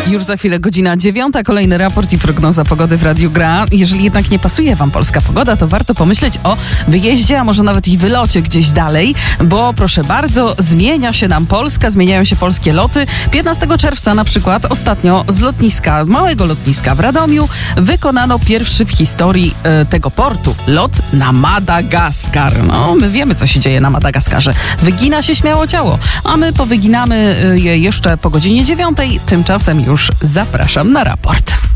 Już za chwilę godzina 9, kolejny raport i prognoza pogody w Radiu Gra. Jeżeli jednak nie pasuje wam polska pogoda, to warto pomyśleć o wyjeździe, a może nawet i wylocie gdzieś dalej, bo proszę bardzo, zmienia się nam Polska, zmieniają się polskie loty. 15 czerwca na przykład ostatnio z lotniska, małego lotniska w Radomiu wykonano pierwszy w historii tego portu lot na Madagaskar. No, my wiemy, co się dzieje na Madagaskarze. Wygina się śmiało ciało, a my powyginamy je jeszcze po godzinie 9. Tymczasem już zapraszam na raport.